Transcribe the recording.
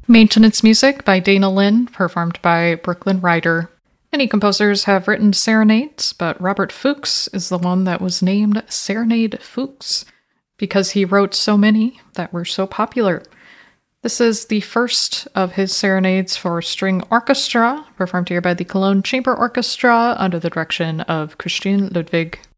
Maintenance music by Dana Lynn, performed by Brooklyn Ryder. Many composers have written serenades, but Robert Fuchs is the one that was named Serenade Fuchs because he wrote so many that were so popular. This is the first of his serenades for string orchestra, performed here by the Cologne Chamber Orchestra under the direction of Christian Ludwig.